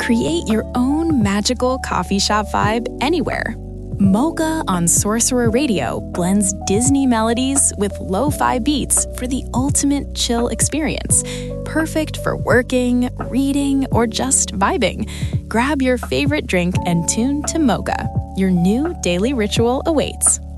Create your own magical coffee shop vibe anywhere. Mocha on Sorcerer Radio blends Disney melodies with lo-fi beats for the ultimate chill experience. Perfect for working, reading, or just vibing. Grab your favorite drink and tune to Mocha. Your new daily ritual awaits.